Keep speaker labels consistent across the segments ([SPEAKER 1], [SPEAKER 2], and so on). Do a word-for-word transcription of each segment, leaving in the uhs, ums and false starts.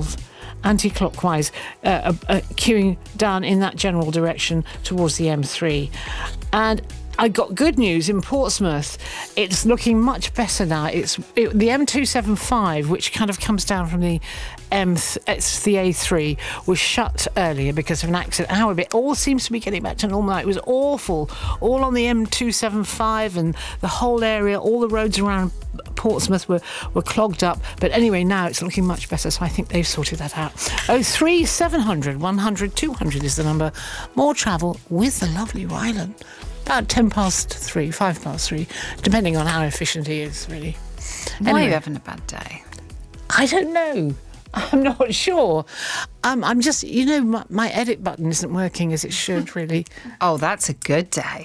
[SPEAKER 1] twelve anti-clockwise, uh, uh, uh, queuing down in that general direction towards the M three. And I got good news in Portsmouth. It's looking much better now. It's it, the M two seventy-five, which kind of comes down from the M. Th- it's the A three, was shut earlier because of an accident. However, it all seems to be getting back to normal. It was awful, all on the M two seventy-five and the whole area. All the roads around Portsmouth were, were clogged up. But anyway, now it's looking much better. So I think they've sorted that out. oh three seven hundred one hundred two hundred is the number. More travel with the lovely Rylan. About ten past three, five past three, depending on how efficient he is, really.
[SPEAKER 2] Why
[SPEAKER 1] Anyway,
[SPEAKER 2] are you having a bad day?
[SPEAKER 1] I don't know. I'm not sure. Um, I'm just, you know, my, my edit button isn't working as it should, really.
[SPEAKER 2] Oh, that's a good day.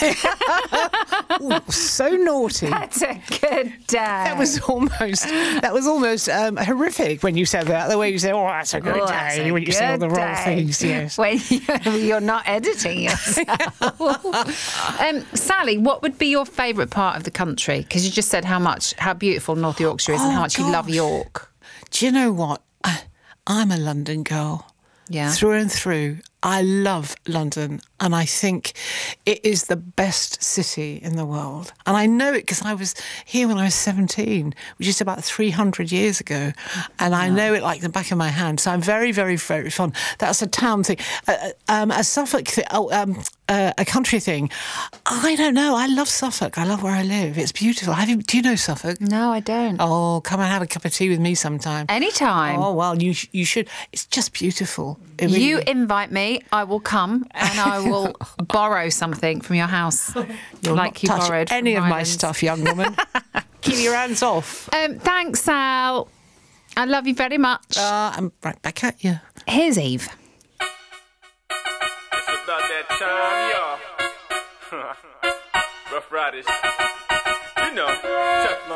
[SPEAKER 1] Ooh, so naughty.
[SPEAKER 2] That's a good day.
[SPEAKER 1] That was almost that was almost um, horrific when you said that. The way you said, "Oh, that's a good
[SPEAKER 2] Oh,
[SPEAKER 1] day,"
[SPEAKER 2] that's a
[SPEAKER 1] when you say all the
[SPEAKER 2] good
[SPEAKER 1] wrong
[SPEAKER 2] day.
[SPEAKER 1] things. Yes.
[SPEAKER 2] When you're, you're not editing yourself. um, Sally, what would be your favourite part of the country? Because you just said how much, how beautiful North Yorkshire is and
[SPEAKER 1] Oh,
[SPEAKER 2] how much you love
[SPEAKER 1] gosh.
[SPEAKER 2] York.
[SPEAKER 1] Do you know what? I, I'm a London girl.
[SPEAKER 2] Yeah.
[SPEAKER 1] Through and through. I love London, and I think it is the best city in the world. And I know it because I was here when I was seventeen, which is about three hundred years ago, and I know it like the back of my hand. So I'm very, very, very fond. That's a town thing. Uh, um, a Suffolk thing, oh, um, uh, a country thing. I don't know. I love Suffolk. I love where I live. It's beautiful. Have you, do you know Suffolk?
[SPEAKER 2] No, I don't.
[SPEAKER 1] Oh, come and have a cup of tea with me sometime.
[SPEAKER 2] Anytime.
[SPEAKER 1] Oh, well, you sh- you should. It's just beautiful. It
[SPEAKER 2] You
[SPEAKER 1] really-
[SPEAKER 2] invite me, I will come and I will borrow something from your house.
[SPEAKER 1] You'll
[SPEAKER 2] like
[SPEAKER 1] not
[SPEAKER 2] you
[SPEAKER 1] touch
[SPEAKER 2] borrowed
[SPEAKER 1] any
[SPEAKER 2] from
[SPEAKER 1] of my
[SPEAKER 2] Rylands.
[SPEAKER 1] stuff, young woman. Keep your hands off.
[SPEAKER 2] Um, thanks, Sal. I love you very much.
[SPEAKER 1] Uh, I'm right back at you.
[SPEAKER 2] Here's Eve.
[SPEAKER 3] It's about that time, y'all. Rough Riders. You know, Teflon.